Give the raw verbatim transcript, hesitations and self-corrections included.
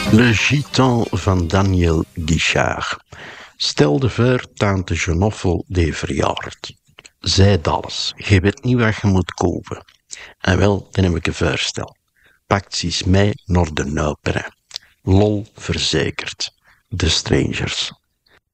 Le Gitan van Daniel Guichard stelde voor tante Genoffel die verjaard. Zij alles, je weet niet wat je moet kopen. En wel, dan heb ik een voorstel. Pakt ze mee naar de Naupera. Lol verzekerd. De Strangers.